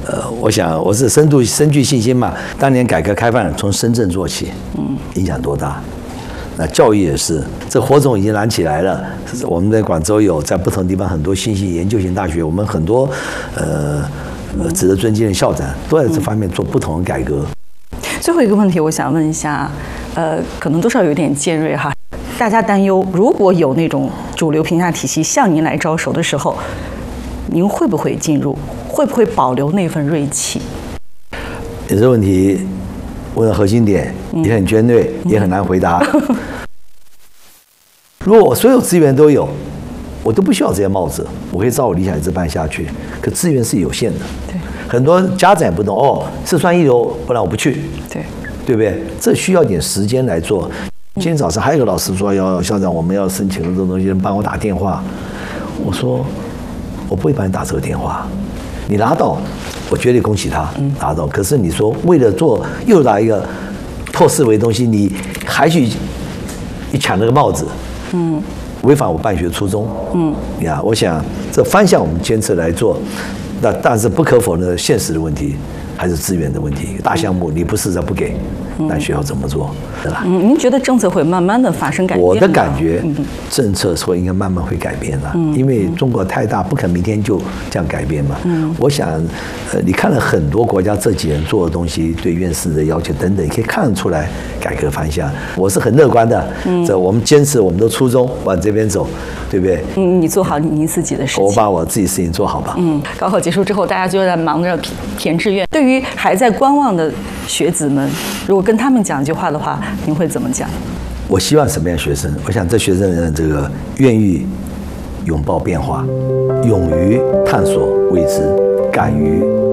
我想我是深具信心嘛。当年改革开放从深圳做起，影响多大？那教育也是，这火种已经燃起来了。我们在广州有，在不同地方很多新型研究型大学，我们很多值得尊敬的校长都在这方面做不同的改革。 最后一个问题，我想问一下，可能多少有点尖锐哈。大家担忧，如果有那种主流评价体系向您来招手的时候，您会不会进入？会不会保留那份锐气？ 你这问题问的核心点也很尖锐，也很难回答。如果我所有资源都有，我都不需要这些帽子，我可以照我理想一直办下去。可资源是有限的， 对， 很多家长也不懂哦，四川一流，不然我不去，对不对？这需要点时间来做。今天早上还有个老师说校长，我们要申请的这种东西，帮我打电话。我说我不会帮你打这个电话，你拿到，我绝对恭喜他拿到。可是你说为了做又拿一个破四维的东西，你还去抢那个帽子，违反我办学初衷，我想这方向我们坚持来做，但是不可否认的现实的问题还是资源的问题。大项目你不试着不给，那学校怎么做？对吧？ 您觉得政策会慢慢的发生改变吗？ 我的感觉，政策说应该慢慢会改变了，因为中国太大，不可能明天就这样改变嘛。我想，你看了很多国家这几年做的东西，对院士的要求等等，可以看得出来改革方向。我是很乐观的，这我们坚持我们的初衷往这边走，对不对？ 你做好您自己的事情， 我把我自己事情做好吧。 高考结束之后，大家就在忙着填志愿。对于还在观望的学子们，如果跟他们讲一句话的话，您会怎么讲？ 我希望什么样的学生？我想这学生这个愿意拥抱变化，勇于探索未知，敢于